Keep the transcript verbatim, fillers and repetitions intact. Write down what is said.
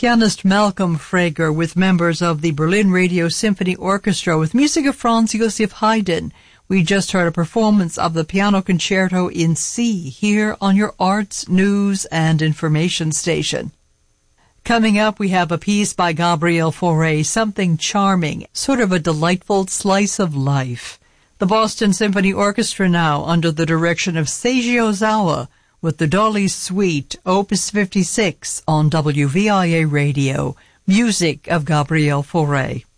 Pianist Malcolm Frager with members of the Berlin Radio Symphony Orchestra with music of Franz Joseph Haydn. We just heard a performance of the Piano Concerto in C here on your arts, news, and information station. Coming up, we have a piece by Gabriel Fauré, Something Charming, sort of a delightful slice of life. The Boston Symphony Orchestra now, under the direction of Seiji Ozawa, with the Dolly Suite, Opus fifty-six, on W V I A Radio. Music of Gabriel Fauré.